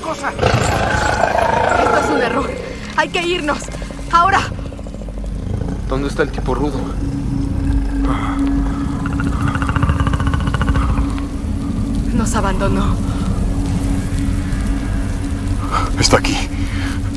cosa! Esto es un error. Hay que irnos. ¡Ahora! ¿Dónde está el tipo rudo? Nos abandonó. Está aquí.